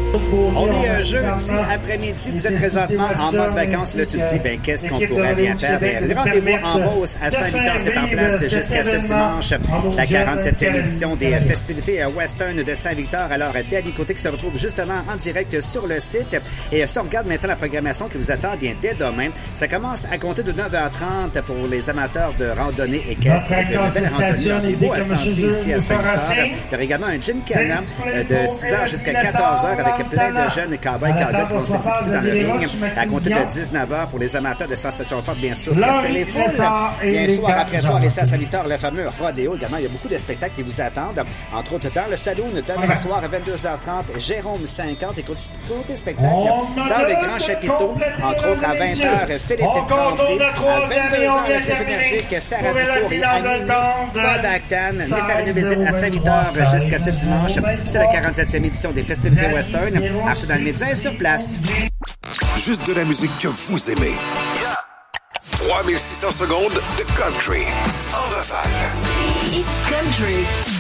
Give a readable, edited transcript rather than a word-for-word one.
On est jeudi après-midi, vous êtes présentement en mode vacances. Là, tu te dis, qu'est-ce qu'on pourrait bien faire? Le rendez-vous en Beauce à Saint-Victor, c'est en place jusqu'à ce dimanche. La 47e édition des festivités western de Saint-Victor. Alors, Daddy Côté qui se retrouve justement en direct sur le site. Et si on regarde maintenant la programmation qui vous attend bien dès demain, ça commence à compter de 9h30 pour les amateurs de randonnée équestre. Avec une belle randonnée en beau à Sentier ici à Saint-Victor. Il y aura également un gymkhana de 6h jusqu'à 14h avec plein de jeunes cowboys qui vont s'exécuter dans le ring à compter de 19h pour les amateurs de sensations fortes, bien sûr. C'est les foules. Bien soir après soir, ici à Saint-Victor, le fameux rodéo également. Il y a beaucoup de spectacles qui vous attendent. Entre autres, dans le saloon, demain soir à 22h30, Jérôme 50. Et côté spectacle, dans le grand chapiteau, entre autres à 20h, Philippe Tremblay. À 22h, la très énergique Sarah Dufour et à minuit, Todd Actan. Venez faire une visite à Saint-Victor jusqu'à ce dimanche. C'est la 47e édition des festivités western. Arsenal Médecin sur place. Juste de la musique que vous aimez. 3600 secondes de country en rafale. Hit country.